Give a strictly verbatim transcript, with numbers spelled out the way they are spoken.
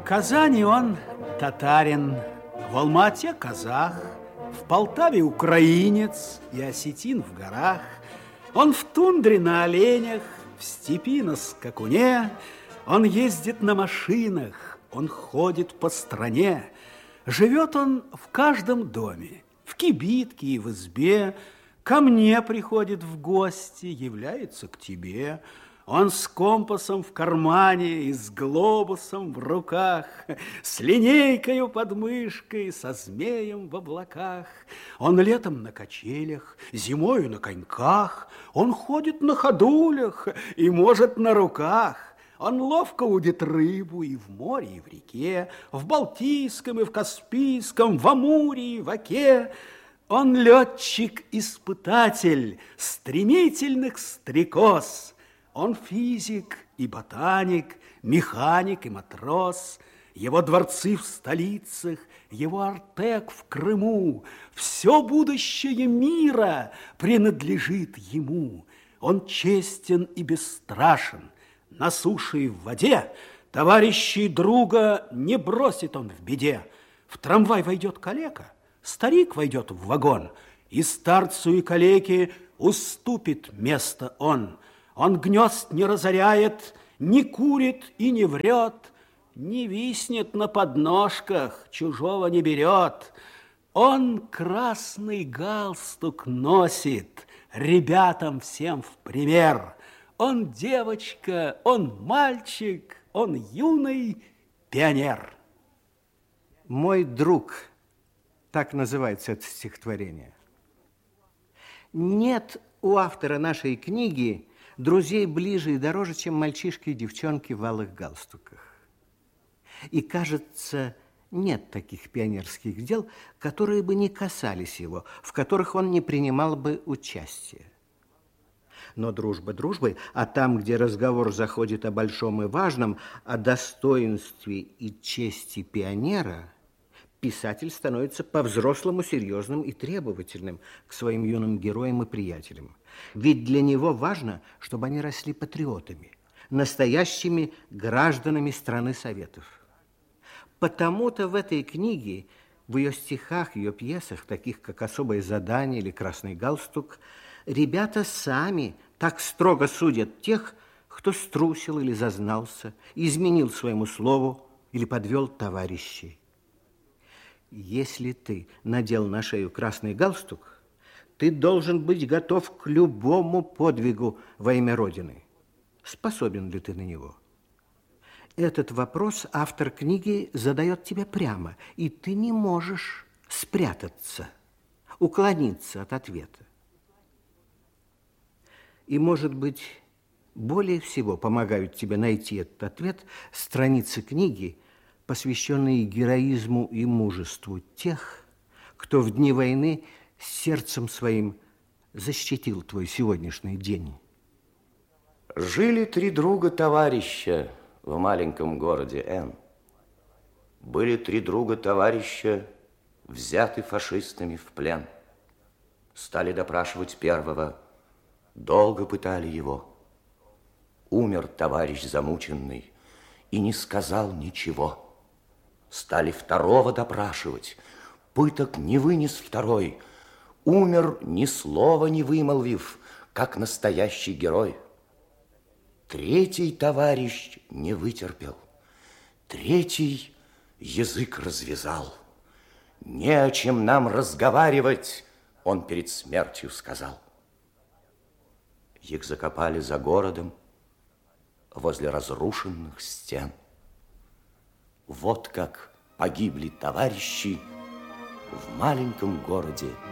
В Казани он татарин, в Алма-Ате казах, в Полтаве украинец и осетин в горах. Он в тундре на оленях, в степи на скакуне. Он ездит на машинах, он ходит по стране. Живет он в каждом доме, в кибитке и в избе. Ко мне приходит в гости, является к тебе. Он с компасом в кармане и с глобусом в руках, с линейкою под мышкой, со змеем в облаках. Он летом на качелях, зимою на коньках. Он ходит на ходулях и может на руках. Он ловко удит рыбу и в море, и в реке, в Балтийском и в Каспийском, в Амуре и в Оке. Он летчик-испытатель стремительных стрекоз. Он физик и ботаник, механик и матрос. Его дворцы в столицах, его Артек в Крыму. Все будущее мира принадлежит ему. Он честен и бесстрашен. На суше и в воде товарищей друга не бросит он в беде. В трамвай войдет калека, старик войдет в вагон, и старцу и калеке уступит место он. Он гнезд не разоряет, не курит и не врет, не виснет на подножках, чужого не берет. Он красный галстук носит, ребятам всем в пример. Он девочка, он мальчик, он юный пионер. «Мой друг», так называется это стихотворение. Нет у автора нашей книги друзей ближе и дороже, чем мальчишки и девчонки в алых галстуках. И, кажется, нет таких пионерских дел, которые бы не касались его, в которых он не принимал бы участия. Но дружба дружбой, а там, где разговор заходит о большом и важном, о достоинстве и чести пионера, писатель становится по-взрослому серьезным и требовательным к своим юным героям и приятелям. Ведь для него важно, чтобы они росли патриотами, настоящими гражданами страны Советов. Потому-то в этой книге, в ее стихах, ее пьесах, таких как «Особое задание» или «Красный галстук», ребята сами так строго судят тех, кто струсил или зазнался, изменил своему слову или подвел товарищей. Если ты надел на шею красный галстук, ты должен быть готов к любому подвигу во имя Родины. Способен ли ты на него? Этот вопрос автор книги задает тебе прямо, и ты не можешь спрятаться, уклониться от ответа. И, может быть, более всего помогают тебе найти этот ответ страницы книги, посвященные героизму и мужеству тех, кто в дни войны сердцем своим защитил твой сегодняшний день. Жили три друга-товарища в маленьком городе Н. Были три друга-товарища, взяты фашистами в плен. Стали допрашивать первого, долго пытали его. Умер товарищ замученный и не сказал ничего. Стали второго допрашивать, пыток не вынес второй. Умер, ни слова не вымолвив, как настоящий герой. Третий товарищ не вытерпел. Третий язык развязал. Не о чем нам разговаривать, он перед смертью сказал. Их закопали за городом, возле разрушенных стен. Вот как погибли товарищи в маленьком городе